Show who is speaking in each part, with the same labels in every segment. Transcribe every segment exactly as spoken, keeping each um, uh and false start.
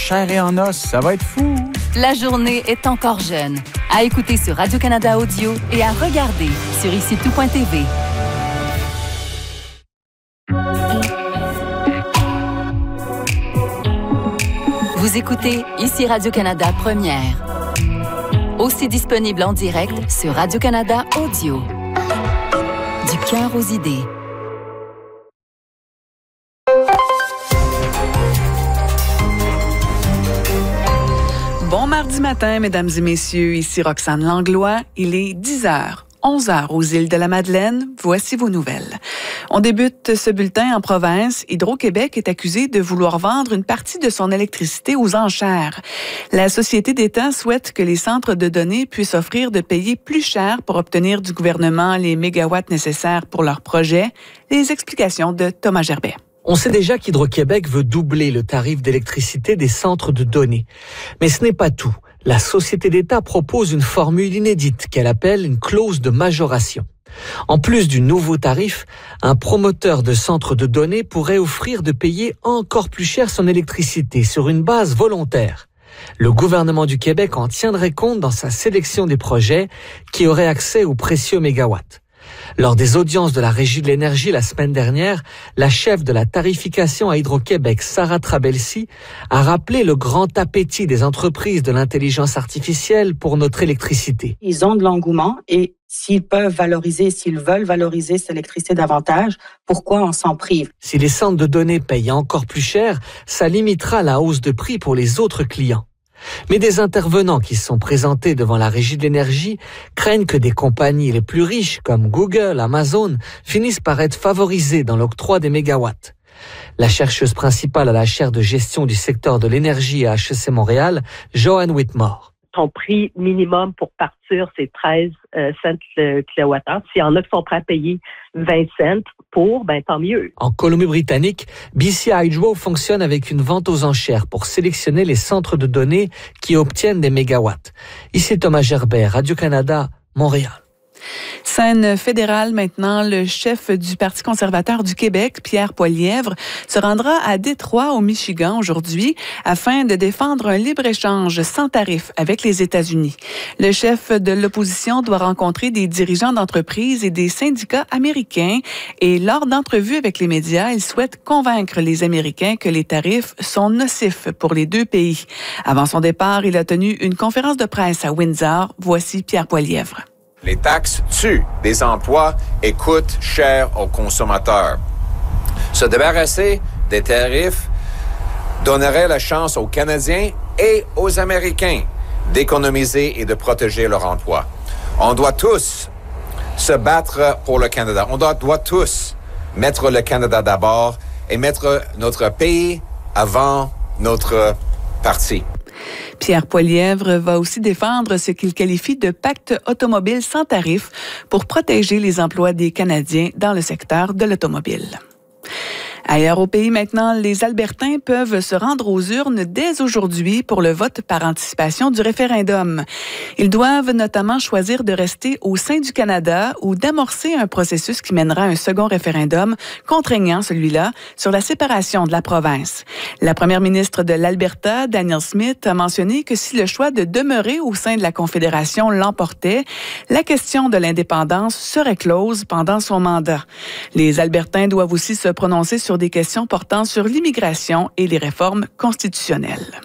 Speaker 1: chair et en os. Ça va être fou!
Speaker 2: La journée est encore jeune. À écouter sur Radio-Canada Audio et à regarder sur ici tout point t v. Vous écoutez ici Radio-Canada Première. Aussi disponible en direct sur Radio-Canada Audio. Du cœur aux idées.
Speaker 3: Bon mardi matin, mesdames et messieurs, ici Roxane Langlois. Il est dix heures, onze heures aux îles de la Madeleine. Voici vos nouvelles. On débute ce bulletin en province. Hydro-Québec est accusé de vouloir vendre une partie de son électricité aux enchères. La Société d'État souhaite que les centres de données puissent offrir de payer plus cher pour obtenir du gouvernement les mégawatts nécessaires pour leur projet. Les explications de Thomas Gerbet.
Speaker 4: On sait déjà qu'Hydro-Québec veut doubler le tarif d'électricité des centres de données. Mais ce n'est pas tout. La Société d'État propose une formule inédite qu'elle appelle une clause de majoration. En plus du nouveau tarif, un promoteur de centres de données pourrait offrir de payer encore plus cher son électricité sur une base volontaire. Le gouvernement du Québec en tiendrait compte dans sa sélection des projets qui auraient accès aux précieux mégawatts. Lors des audiences de la Régie de l'énergie la semaine dernière, la chef de la tarification à Hydro-Québec, Sarah Trabelsi, a rappelé le grand appétit des entreprises de l'intelligence artificielle pour notre électricité.
Speaker 5: Ils ont de l'engouement et s'ils peuvent valoriser, s'ils veulent valoriser cette électricité davantage, pourquoi on s'en prive?
Speaker 4: Si les centres de données payent encore plus cher, ça limitera la hausse de prix pour les autres clients. Mais des intervenants qui se sont présentés devant la Régie de l'énergie craignent que des compagnies les plus riches comme Google, Amazon finissent par être favorisées dans l'octroi des mégawatts. La chercheuse principale à la chaire de gestion du secteur de l'énergie à H E C Montréal, Joanne Whitmore.
Speaker 6: Son prix minimum pour partir, c'est treize euh, cents le kilowattheure. S'il y en a qui sont prêts à payer vingt cents pour, ben tant mieux.
Speaker 4: En Colombie-Britannique, B C Hydro fonctionne avec une vente aux enchères pour sélectionner les centres de données qui obtiennent des mégawatts. Ici Thomas Gerbet, Radio-Canada, Montréal.
Speaker 3: Scène fédérale maintenant, le chef du Parti conservateur du Québec, Pierre Poilievre, se rendra à Détroit, au Michigan, aujourd'hui, afin de défendre un libre-échange sans tarif avec les États-Unis. Le chef de l'opposition doit rencontrer des dirigeants d'entreprises et des syndicats américains et lors d'entrevues avec les médias, il souhaite convaincre les Américains que les tarifs sont nocifs pour les deux pays. Avant son départ, il a tenu une conférence de presse à Windsor. Voici Pierre Poilievre.
Speaker 7: Les taxes tuent des emplois et coûtent cher aux consommateurs. Se débarrasser des tarifs donnerait la chance aux Canadiens et aux Américains d'économiser et de protéger leur emploi. On doit tous se battre pour le Canada. On doit, doit tous mettre le Canada d'abord et mettre notre pays avant notre parti.
Speaker 3: Pierre Poilievre va aussi défendre ce qu'il qualifie de pacte automobile sans tarif pour protéger les emplois des Canadiens dans le secteur de l'automobile. Ailleurs au pays maintenant, les Albertains peuvent se rendre aux urnes dès aujourd'hui pour le vote par anticipation du référendum. Ils doivent notamment choisir de rester au sein du Canada ou d'amorcer un processus qui mènera à un second référendum, contraignant celui-là, sur la séparation de la province. La première ministre de l'Alberta, Danielle Smith, a mentionné que si le choix de demeurer au sein de la Confédération l'emportait, la question de l'indépendance serait close pendant son mandat. Les Albertains doivent aussi se prononcer sur des questions portant sur l'immigration et les réformes constitutionnelles.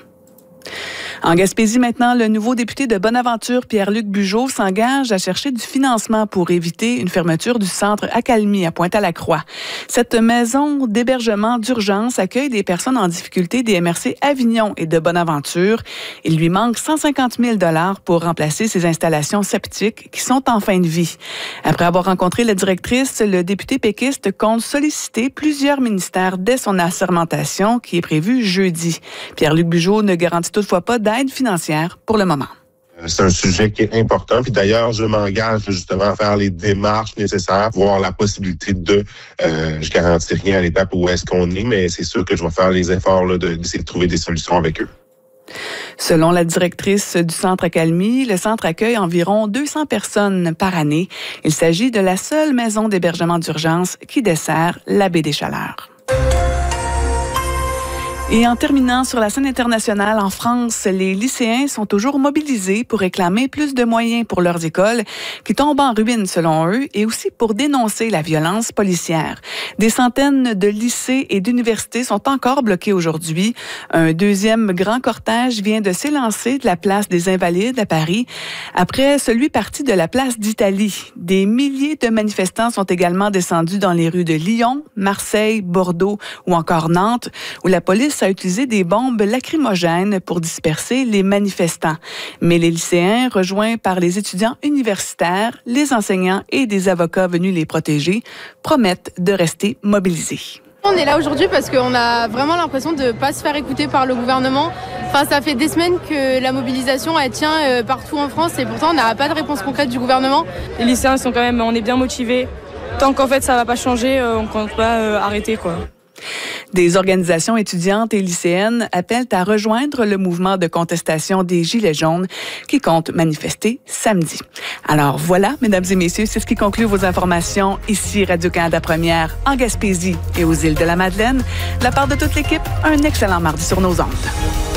Speaker 3: En Gaspésie, maintenant, le nouveau député de Bonaventure, Pierre-Luc Bugeaud, s'engage à chercher du financement pour éviter une fermeture du centre Accalmie à Pointe-à-la-Croix. Cette maison d'hébergement d'urgence accueille des personnes en difficulté des M R C Avignon et de Bonaventure. Il lui manque cent cinquante mille dollars pour remplacer ces installations septiques qui sont en fin de vie. Après avoir rencontré la directrice, le député péquiste compte solliciter plusieurs ministères dès son assermentation qui est prévue jeudi. Pierre-Luc Bugeaud ne garantit toutefois pas d'aide financière pour le moment.
Speaker 8: C'est un sujet qui est important. Puis d'ailleurs, je m'engage justement à faire les démarches nécessaires, voir la possibilité de... Euh, je garantis rien à l'étape où est-ce qu'on est, mais c'est sûr que je vais faire les efforts là, de, d'essayer de trouver des solutions avec eux.
Speaker 3: Selon la directrice du centre Accalmie, le centre accueille environ deux cents personnes par année. Il s'agit de la seule maison d'hébergement d'urgence qui dessert la baie des Chaleurs. Et en terminant sur la scène internationale, en France, les lycéens sont toujours mobilisés pour réclamer plus de moyens pour leurs écoles qui tombent en ruine selon eux et aussi pour dénoncer la violence policière. Des centaines de lycées et d'universités sont encore bloqués aujourd'hui. Un deuxième grand cortège vient de s'élancer de la place des Invalides à Paris après celui parti de la place d'Italie. Des milliers de manifestants sont également descendus dans les rues de Lyon, Marseille, Bordeaux ou encore Nantes où la police a utilisé des bombes lacrymogènes pour disperser les manifestants. Mais les lycéens, rejoints par les étudiants universitaires, les enseignants et des avocats venus les protéger, promettent de rester mobilisés.
Speaker 9: On est là aujourd'hui parce qu'on a vraiment l'impression de ne pas se faire écouter par le gouvernement. Enfin, ça fait des semaines que la mobilisation elle tient partout en France et pourtant on n'a pas de réponse concrète du gouvernement.
Speaker 10: Les lycéens sont quand même, on est bien motivés. Tant qu'en fait ça va pas changer, on ne compte pas arrêter quoi.
Speaker 3: Des organisations étudiantes et lycéennes appellent à rejoindre le mouvement de contestation des Gilets jaunes qui compte manifester samedi. Alors voilà, mesdames et messieurs, c'est ce qui conclut vos informations ici Radio-Canada Première en Gaspésie et aux îles de la Madeleine. De la part de toute l'équipe, un excellent mardi sur nos ondes.